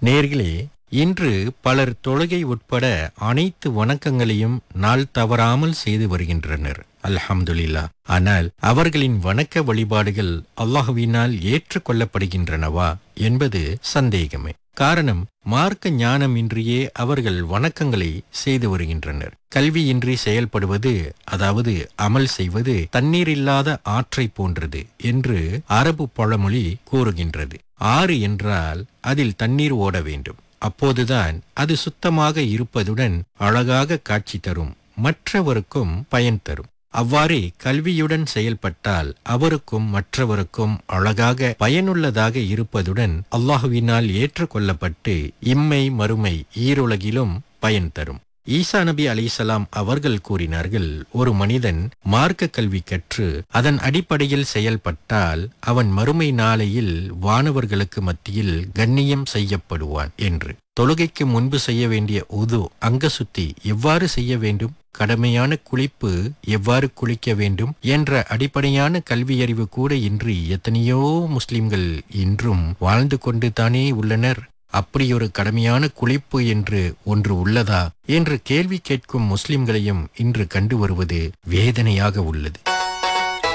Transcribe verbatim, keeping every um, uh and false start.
நேர்களே, இன்று பலர் தொழுகை உட்பட அனைத்து வணக்கங்களையும் நாள் தவறாமல் செய்து வருகின்றனர். அல்ஹம்துலில்லாஹ். ஆனால் அவர்களின் வணக்க வழிபாடுகள் அல்லாஹ்வினால் ஏற்றுக்கொள்ளப்படுகின்றனவா என்பது சந்தேகமே. காரணம், மார்க்க ஞானமின்றியே அவர்கள் வணக்கங்களை செய்து வருகின்றனர். கல்வியின்றி செயல்படுவது, அதாவது அமல் செய்வது, தண்ணீர் இல்லாத ஆற்றை போன்றது என்று அரபு பழமொழி கூறுகின்றது. ஆறு என்றால் அதில் தண்ணீர் ஓட வேண்டும். அப்போதுதான் அது சுத்தமாக இருப்பதுடன் அழகாக காட்சி தரும், மற்றவருக்கும் பயன் தரும். அவ்வாறே கல்வியுடன் செயல்பட்டால் அவருக்கும் மற்றவருக்கும் அழகாக பயனுள்ளதாக இருப்பதுடன் அல்லாஹுவினால் ஏற்றுக்கொள்ளப்பட்டு இம்மை மறுமை ஈருலகிலும் பயன் தரும். ஈசா நபி அலைஹிஸ்ஸலாம் அவர்கள் கூறினார்கள், ஒரு மனிதன் மார்க்க கல்வி கற்று அதன் அடிப்படையில் செயல்பட்டால் அவன் மறுமை நாளையில் வானவர்களுக்கு மத்தியில் கண்ணியம் செய்யப்படுவான் என்று. தொழுகைக்கு முன்பு செய்ய வேண்டிய உது, அங்க சுத்தி எவ்வாறு செய்ய வேண்டும், கடமையான குளிப்பு எவ்வாறு குளிக்க வேண்டும் என்ற அடிப்படையான கல்வியறிவு கூட இன்றி எத்தனையோ முஸ்லிம்கள் இன்றும் வாழ்ந்து கொண்டு தானே உள்ளனர். அப்படியொரு கடமையான குளிப்பு என்று ஒன்று உள்ளதா என்று கேள்வி கேட்கும் முஸ்லிம்களையும் இன்று கண்டு வருவது வேதனையாக உள்ளது.